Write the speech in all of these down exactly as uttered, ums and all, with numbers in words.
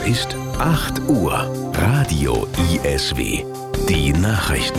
ist acht Uhr. Radio I S W. Die Nachrichten.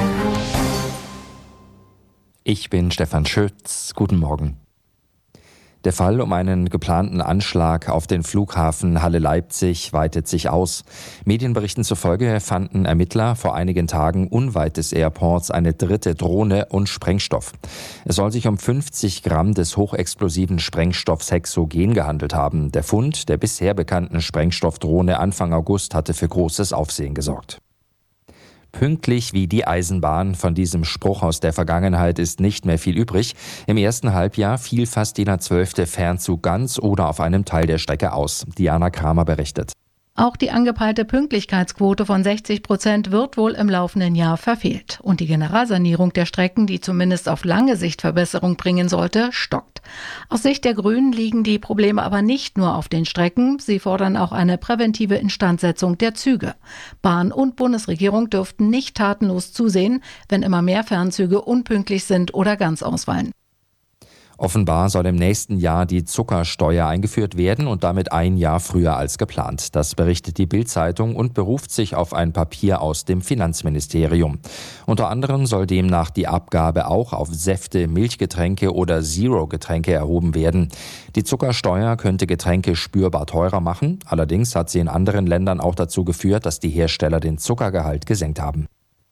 Ich bin Stefan Schütz. Guten Morgen. Der Fall um einen geplanten Anschlag auf den Flughafen Halle-Leipzig weitet sich aus. Medienberichten zufolge fanden Ermittler vor einigen Tagen unweit des Airports eine dritte Drohne und Sprengstoff. Es soll sich um fünfzig Gramm des hochexplosiven Sprengstoffs Hexogen gehandelt haben. Der Fund der bisher bekannten Sprengstoffdrohne Anfang August hatte für großes Aufsehen gesorgt. Pünktlich wie die Eisenbahn. Von diesem Spruch aus der Vergangenheit ist nicht mehr viel übrig. Im ersten Halbjahr fiel fast jeder zwölfte Fernzug ganz oder auf einem Teil der Strecke aus. Diana Kramer berichtet. Auch die angepeilte Pünktlichkeitsquote von sechzig Prozent wird wohl im laufenden Jahr verfehlt. Und die Generalsanierung der Strecken, die zumindest auf lange Sicht Verbesserung bringen sollte, stockt. Aus Sicht der Grünen liegen die Probleme aber nicht nur auf den Strecken. Sie fordern auch eine präventive Instandsetzung der Züge. Bahn und Bundesregierung dürften nicht tatenlos zusehen, wenn immer mehr Fernzüge unpünktlich sind oder ganz ausfallen. Offenbar soll im nächsten Jahr die Zuckersteuer eingeführt werden und damit ein Jahr früher als geplant. Das berichtet die Bild-Zeitung und beruft sich auf ein Papier aus dem Finanzministerium. Unter anderem soll demnach die Abgabe auch auf Säfte, Milchgetränke oder Zero-Getränke erhoben werden. Die Zuckersteuer könnte Getränke spürbar teurer machen. Allerdings hat sie in anderen Ländern auch dazu geführt, dass die Hersteller den Zuckergehalt gesenkt haben.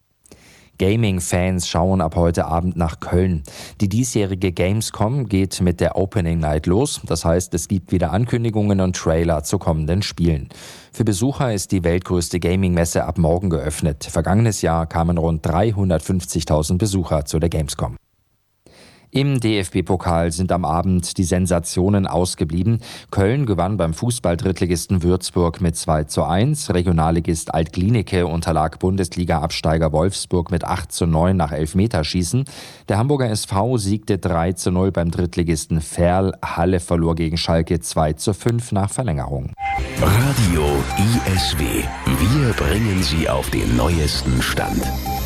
Gaming-Fans schauen ab heute Abend nach Köln. Die diesjährige Gamescom geht mit der Opening Night los. Das heißt, es gibt wieder Ankündigungen und Trailer zu kommenden Spielen. Für Besucher ist die weltgrößte Gaming-Messe ab morgen geöffnet. Vergangenes Jahr kamen rund dreihundertfünfzigtausend Besucher zu der Gamescom. Im D F B-Pokal sind am Abend die Sensationen ausgeblieben. Köln gewann beim Fußball-Drittligisten Würzburg mit zwei zu eins. Regionalligist Alt-Glienicke unterlag Bundesliga-Absteiger Wolfsburg mit acht zu neun nach Elfmeterschießen. Der Hamburger S V siegte drei zu null beim Drittligisten Verl. Halle verlor gegen Schalke zwei zu fünf nach Verlängerung. Radio I S W. Wir bringen Sie auf den neuesten Stand.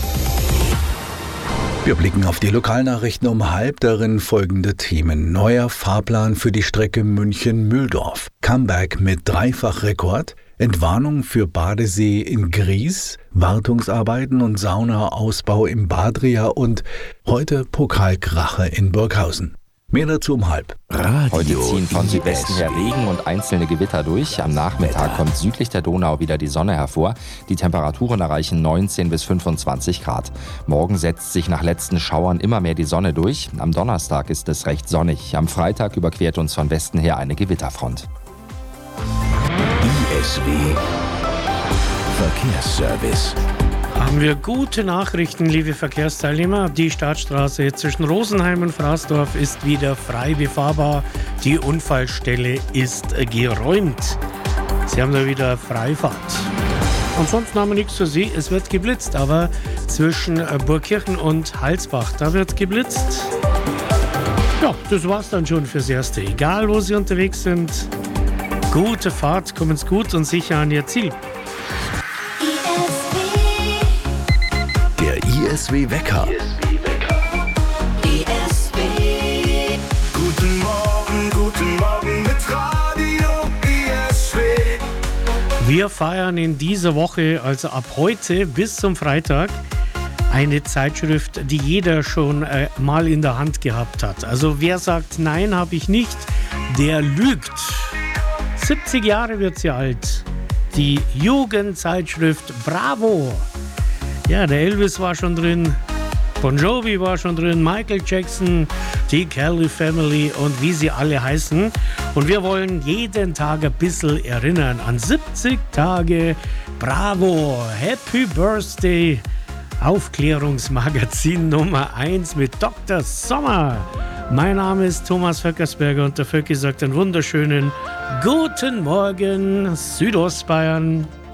Wir blicken auf die Lokalnachrichten um halb, darin folgende Themen. Neuer Fahrplan für die Strecke München-Mühldorf. Comeback mit Dreifachrekord. Entwarnung für Badesee in Gries. Wartungsarbeiten und Saunaausbau im Badria und heute Pokalkrache in Burghausen. Mehr dazu um halb. Radio Heute ziehen von Südwesten her Regen und einzelne Gewitter durch. Am Nachmittag kommt südlich der Donau wieder die Sonne hervor. Die Temperaturen erreichen neunzehn bis fünfundzwanzig Grad. Morgen setzt sich nach letzten Schauern immer mehr die Sonne durch. Am Donnerstag ist es recht sonnig. Am Freitag überquert uns von Westen her eine Gewitterfront. I S W Verkehrsservice. Haben wir gute Nachrichten, liebe Verkehrsteilnehmer. Die Stadtstraße zwischen Rosenheim und Fraßdorf ist wieder frei befahrbar. Die Unfallstelle ist geräumt. Sie haben da wieder Freifahrt. Ansonsten haben wir nichts für Sie. Es wird geblitzt, aber zwischen Burgkirchen und Halsbach, da wird geblitzt. Ja, das war's dann schon fürs Erste. Egal, wo Sie unterwegs sind, gute Fahrt, kommen Sie gut und sicher an Ihr Ziel. I S W-Wecker. I S W. Guten Morgen, guten Morgen mit Radio I S W. Wir feiern in dieser Woche, also ab heute bis zum Freitag, eine Zeitschrift, die jeder schon äh, mal in der Hand gehabt hat. Also wer sagt, nein, habe ich nicht, der lügt. siebzig Jahre wird sie alt. Die Jugendzeitschrift Bravo. Ja, der Elvis war schon drin, Bon Jovi war schon drin, Michael Jackson, die Kelly Family und wie sie alle heißen. Und wir wollen jeden Tag ein bisschen erinnern an siebzig Tage Bravo. Happy Birthday, Aufklärungsmagazin Nummer eins mit Doktor Sommer. Mein Name ist Thomas Vöckersberger und der Vöcki sagt einen wunderschönen guten Morgen, Südostbayern.